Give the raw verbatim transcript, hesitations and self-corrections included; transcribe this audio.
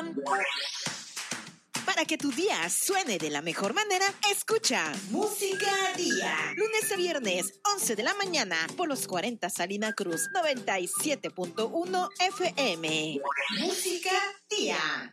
corazón. Para que tu día suene de la mejor manera, escucha Música Día. Lunes a viernes, once de la mañana, por los cuarenta Salina Cruz, noventa y siete punto uno F M. Música Día.